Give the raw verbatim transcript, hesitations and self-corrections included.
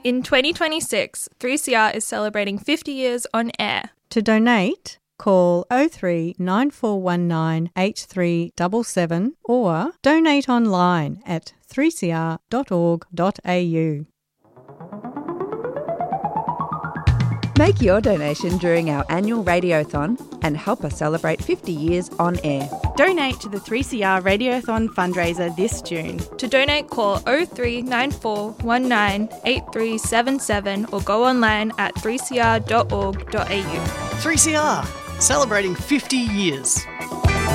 In twenty twenty-six, three C R is celebrating fifty years on air. To donate, call oh three nine four one nine eight three seven seven or donate online at three c r dot org dot a u. Make your donation during our annual Radiothon and help us celebrate fifty years on air. Donate to the three C R Radiothon fundraiser this June. To donate, call oh three nine four one nine eight three seven seven or go online at three c r dot org dot a u. three C R, celebrating fifty years.